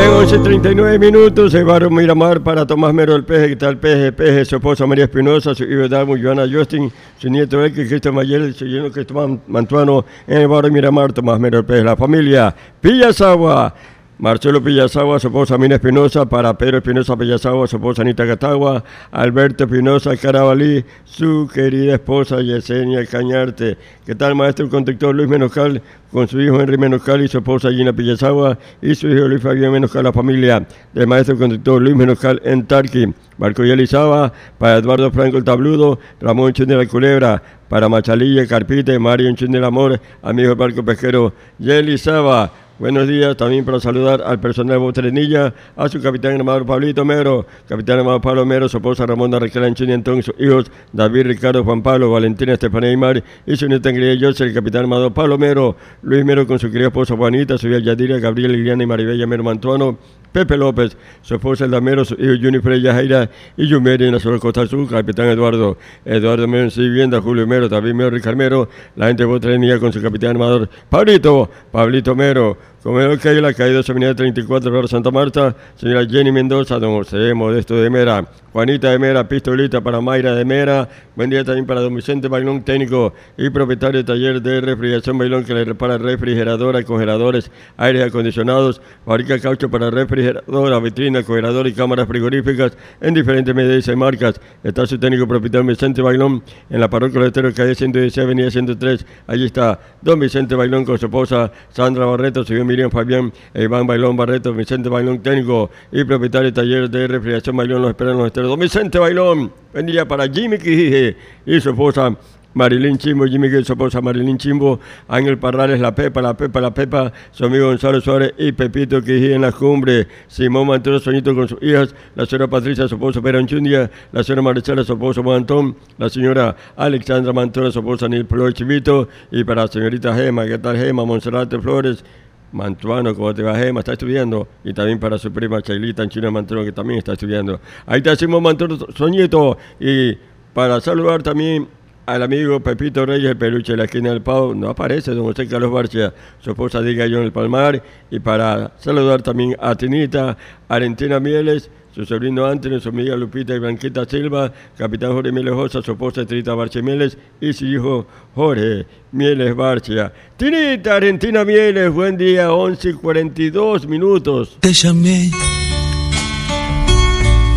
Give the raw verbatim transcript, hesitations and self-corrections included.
Bien, once y treinta y nueve minutos, Eduardo Miramar para Tomás Mero del Peje, que tal Peje, Peje, su esposa María Espinosa, su hijo Damo, Joana Justin, su nieto Elke, Cristian Mayel, su yerno Cristóbal Mantuano, Eduardo Miramar, Tomás Mero del Peje, la familia Pillasagua. Marcelo Pillasagua, su esposa Mina Espinosa, para Pedro Espinosa Pillasagua, su esposa Anita Catagua, Alberto Espinosa Carabalí, su querida esposa Yesenia Cañarte. ¿Qué tal, maestro conductor Luis Menoscal, con su hijo Henry Menoscal y su esposa Gina Pillasagua y su hijo Luis Fabián Menoscal, la familia del maestro conductor Luis Menoscal en Tarqui? Marco Yelizaba, para Eduardo Franco el Tabludo, Ramón Chun de la Culebra, para Machalilla, Carpite, Mario Chun del Amor, amigo del barco pesquero Yelizaba. Buenos días, también para saludar al personal de Botrenilla, a su capitán armado Pablito Mero, capitán armado Pablo Mero, su esposa Ramona Raquel Anchón y Antón, sus hijos David, Ricardo, Juan Pablo, Valentina, Estefanía y Mar, y su nieta querida José, el capitán armado Pablo Mero, Luis Mero con su querida esposa Juanita, su hija Yadira, Gabriel, Liliana y Maribella Mero Mantuano, Pepe López, su esposa Elda Mero, su hijo Juni Freya Jaira y Yumeri en la zona Costa Sur, capitán Eduardo, Eduardo Mero en su vivienda, Julio Mero, David Mero, Ricardo Mero, la gente de Botrenilla con su capitán armador Pablito, Pablito Mero. Comedor que hay la caída de Avenida treinta y cuatro, Barrio Santa Marta, señora Jenny Mendoza, don José Modesto de Mera, Juanita de Mera, Pistolita para Mayra de Mera, buen día también para don Vicente Bailón, técnico y propietario de taller de refrigeración Bailón, que le repara refrigeradora, congeladores, aires acondicionados, fabrica caucho para refrigeradora, vitrina, congelador y cámaras frigoríficas en diferentes medidas y marcas. Está su técnico propietario Vicente Bailón en la parroquia de Estero, calle ciento dieciséis, avenida ciento tres. Allí está don Vicente Bailón con su esposa Sandra Barreto, su hijo Miriam Fabián, e Iván Bailón Barreto, Vicente Bailón, técnico y propietario de taller de refrigeración Bailón, los esperan los esteros. Don Vicente Bailón, buen día para Jimmy Quijije y su esposa Marilyn Chimbo, Jimmy Quijije, su esposa Marilyn Chimbo, Ángel Parrales, la Pepa, la Pepa, la Pepa, su amigo Gonzalo Suárez y Pepito Quijije en la cumbre, Simón Mantero Soñito con sus hijas, la señora Patricia, su esposo Pedro Anchundia, la señora Maricela, su esposo Montón, la señora Alexandra Mantoro, su esposa Nil Flores Chivito, y para la señorita Gema, ¿qué tal Gema? Monserrate Flores Mantuano, como te va Gema, está estudiando, y también para su prima Chailita Anchina Mantuano, que también está estudiando. Ahí está Simón Mantoro Soñito, y para saludar también al amigo Pepito Reyes, el peluche de la esquina del Pau, no aparece, don José Carlos Barcia, su esposa Diga John el Palmar, y para saludar también a Tinita, Arentina Mieles, su sobrino Antonio, su amiga Lupita y Blanquita Silva, capitán Jorge Mieles Josa, su esposa Tinita Barcia Mieles y su hijo Jorge Mieles Barcia. Tinita, Arentina Mieles, buen día, once y cuarenta y dos minutos. Te llamé